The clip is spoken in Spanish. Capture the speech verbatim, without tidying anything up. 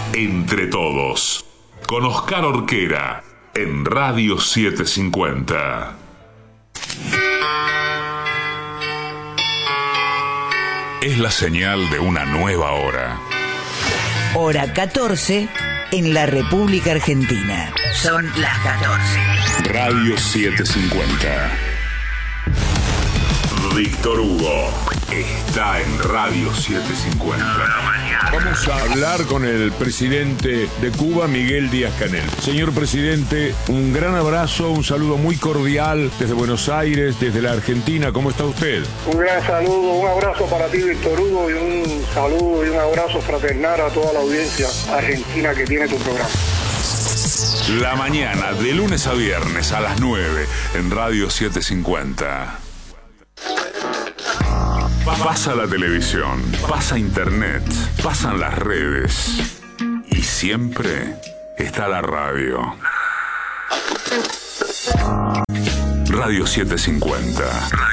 Entre Todos, con Oscar Orquera, en Radio setecientos cincuenta. Es la señal de una nueva hora. Hora catorce en la República Argentina. Son las catorce. Radio setecientos cincuenta. Víctor Hugo está en Radio setecientos cincuenta. Vamos a hablar con el presidente de Cuba, Miguel Díaz-Canel. Señor presidente, un gran abrazo, un saludo muy cordial desde Buenos Aires, desde la Argentina. ¿Cómo está usted? Un gran saludo, un abrazo para ti, Víctor Hugo, y un saludo y un abrazo fraternal a toda la audiencia argentina que tiene tu programa. La mañana, de lunes a viernes a las nueve, en Radio setecientos cincuenta. Pasa la televisión, pasa internet, pasan las redes y siempre está la radio. Radio setecientos cincuenta.